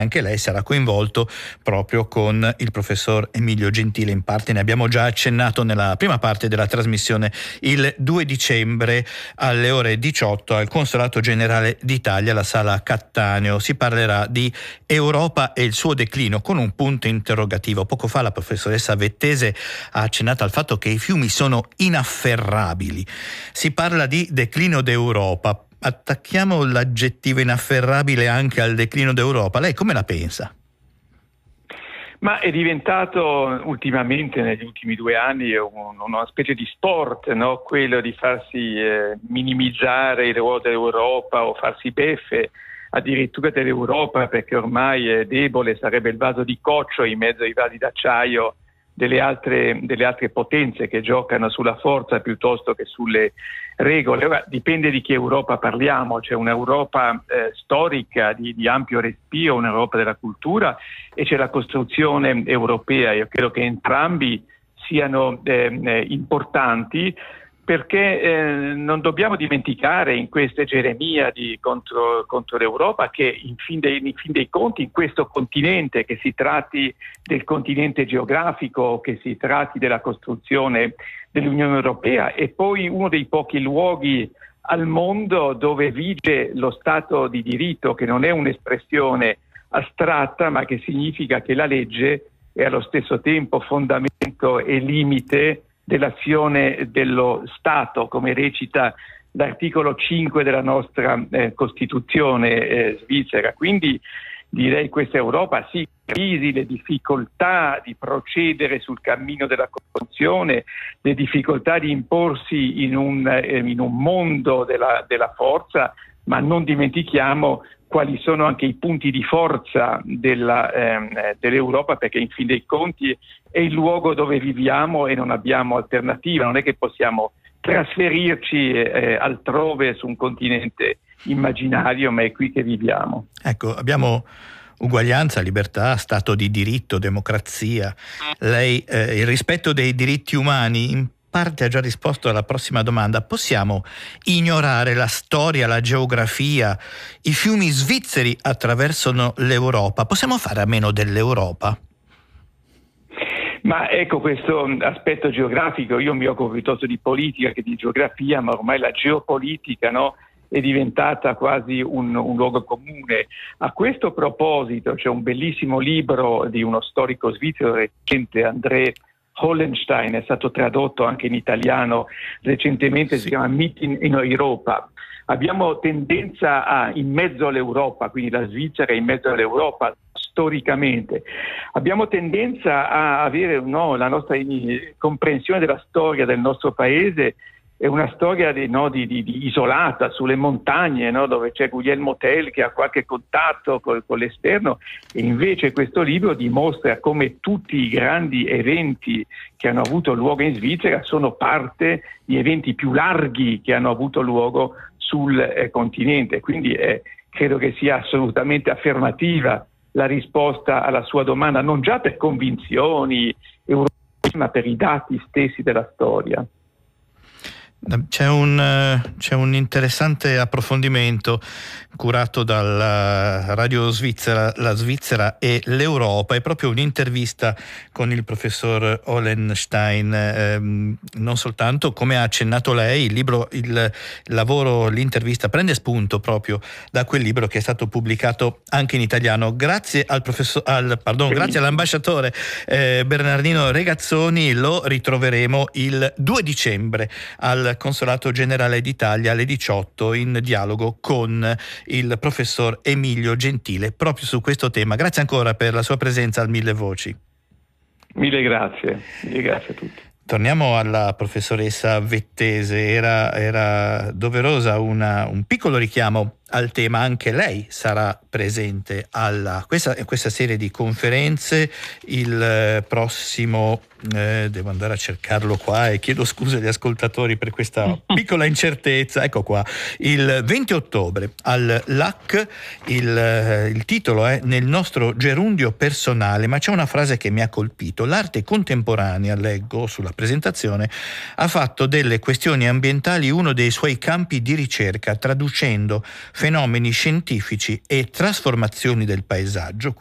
anche lei sarà coinvolto proprio con il professor Emilio Gentile. In parte ne abbiamo già accennato nella prima parte della trasmissione. Il 2 dicembre alle ore 18 al Consolato Generale d'Italia, la Sala Cattaneo, si parlerà di Europa e il suo declino, con un punto interrogativo. Poco fa la professoressa Vettese ha accennato al fatto che i fiumi sono inafferrabili. Si parla di declino d'Europa. Attacchiamo l'aggettivo inafferrabile anche al declino d'Europa. Lei come la pensa? Ma è diventato ultimamente, negli ultimi 2 anni, una specie di sport, no? Quello di farsi minimizzare il ruolo dell'Europa o farsi beffe addirittura dell'Europa, perché ormai è debole, sarebbe il vaso di coccio in mezzo ai vasi d'acciaio delle altre potenze che giocano sulla forza piuttosto che sulle regole. Ora dipende di che Europa parliamo. C'è un'Europa storica di ampio respiro, un'Europa della cultura, e c'è la costruzione europea. Io credo che entrambi siano importanti, perché non dobbiamo dimenticare in queste geremiadi contro l'Europa che in fin dei conti in questo continente, che si tratti del continente geografico, che si tratti della costruzione dell'Unione Europea, è poi uno dei pochi luoghi al mondo dove vige lo Stato di diritto, che non è un'espressione astratta, ma che significa che la legge è allo stesso tempo fondamento e limite dell'azione dello Stato, come recita l'articolo 5 della nostra Costituzione svizzera. Quindi direi questa Europa, sì, crisi, le difficoltà di procedere sul cammino della Costituzione, le difficoltà di imporsi in un mondo della forza, ma non dimentichiamo quali sono anche i punti di forza dell'Europa, perché in fin dei conti è il luogo dove viviamo e non abbiamo alternativa. Non è che possiamo trasferirci altrove su un continente immaginario, ma è qui che viviamo. Ecco, abbiamo uguaglianza, libertà, Stato di diritto, democrazia. Lei, il rispetto dei diritti umani, in parte ha già risposto alla prossima domanda. Possiamo ignorare la storia, la geografia? I fiumi svizzeri attraversano l'Europa. Possiamo fare a meno dell'Europa? Ma ecco, questo aspetto geografico, io mi occupo piuttosto di politica che di geografia, ma ormai la geopolitica, no, è diventata quasi un luogo comune. A questo proposito c'è un bellissimo libro di uno storico svizzero recente, André Hollenstein, è stato tradotto anche in italiano recentemente, sì. Si chiama Meeting in Europa. Abbiamo tendenza in mezzo all'Europa, quindi la Svizzera è in mezzo all'Europa storicamente, abbiamo tendenza a avere la nostra comprensione della storia del nostro paese è una storia di isolata sulle montagne, no? Dove c'è Guglielmo Tell che ha qualche contatto con l'esterno, e invece questo libro dimostra come tutti i grandi eventi che hanno avuto luogo in Svizzera sono parte di eventi più larghi che hanno avuto luogo sul continente. Quindi credo che sia assolutamente affermativa la risposta alla sua domanda, non già per convinzioni europee, ma per i dati stessi della storia. C'è un interessante approfondimento curato dalla Radio Svizzera, la Svizzera e l'Europa. È proprio un'intervista con il professor Hollenstein. Non soltanto, come ha accennato lei, il lavoro, l'intervista prende spunto proprio da quel libro che è stato pubblicato anche in italiano. Grazie grazie all'ambasciatore Bernardino Regazzoni. Lo ritroveremo il 2 dicembre al Consolato Generale d'Italia alle 18 in dialogo con il professor Emilio Gentile proprio su questo tema. Grazie ancora per la sua presenza al Mille Voci. Mille grazie a tutti. Torniamo alla professoressa Vettese. Era doverosa un piccolo richiamo al tema. Anche lei sarà presente a questa serie di conferenze il prossimo devo andare a cercarlo qua e chiedo scusa agli ascoltatori per questa piccola incertezza. Ecco qua, il 20 ottobre al LAC. Il titolo è Nel nostro gerundio personale, ma c'è una frase che mi ha colpito. L'arte contemporanea, leggo sulla presentazione, ha fatto delle questioni ambientali uno dei suoi campi di ricerca, traducendo fenomeni scientifici e trasformazioni del paesaggio.